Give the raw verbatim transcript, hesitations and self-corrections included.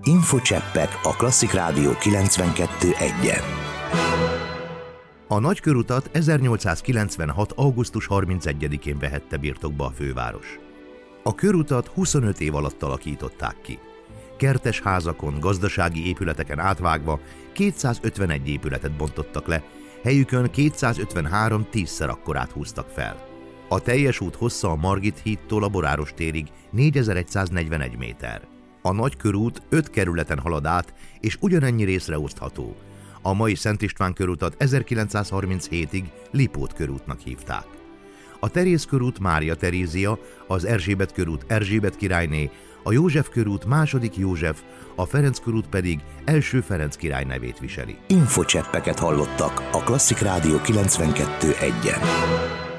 Infocseppek a Klasszik Rádió kilencvenkettő egyen. A Nagykörutat ezernyolcszázkilencvenhat. augusztus harmincegyedikén vehette birtokba a főváros. A körutat huszonöt év alatt alakították ki. Kertes házakon, gazdasági épületeken átvágva kétszázötvenegy épületet bontottak le, helyükön kétszázötvenhárom tízszer akkorát húztak fel. A teljes út hossza a Margit hídtól a Boráros térig négyezer-száznegyvenegy méter. A Nagykörút öt kerületen halad át, és ugyanennyi részre osztható. A mai Szent István körutat ezerkilencszázharminchétig Lipót körútnak hívták. A Teréz körút Mária Terézia, az Erzsébet körút Erzsébet királyné, a József körút második József, a Ferenc körút pedig első Ferenc király nevét viseli. Infocseppeket hallottak a Klasszik Rádió kilencvenkettő egyen.